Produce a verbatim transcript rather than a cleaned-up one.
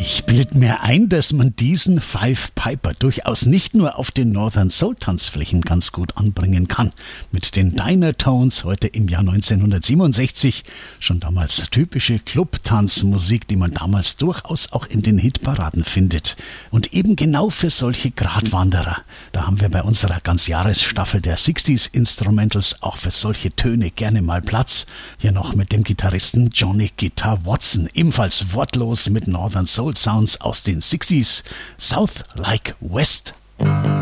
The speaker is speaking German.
Ich bild mir ein, dass man diesen Five Piper durchaus nicht nur auf den Northern Soul Tanzflächen ganz gut anbringen kann. Mit den Dynatones heute im Jahr neunzehnhundertsiebenundsechzig, schon damals typische Club-Tanzmusik, die man damals durchaus auch in den Hitparaden findet. Und eben genau für solche Gratwanderer. Da haben wir bei unserer Ganzjahresstaffel der sechziger Instrumentals auch für solche Töne gerne mal Platz. Hier noch mit dem Gitarristen Johnny Guitar Watson, ebenfalls wortlos mit Northern Soul Sounds aus den sechzigern, South Like West.